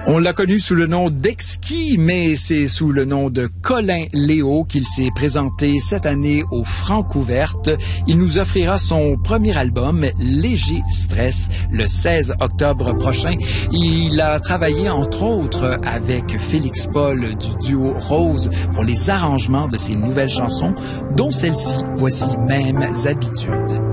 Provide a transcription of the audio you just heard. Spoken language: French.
On l'a connu sous le nom d'Exquis, mais c'est sous le nom de Colin Léo qu'il s'est présenté cette année au Francouverte. Il nous offrira son premier album, Léger Stress, le 16 octobre prochain. Il a travaillé entre autres avec Félix Paul du duo Rose pour les arrangements de ses nouvelles chansons, dont celle-ci, voici Mêmes habitudes.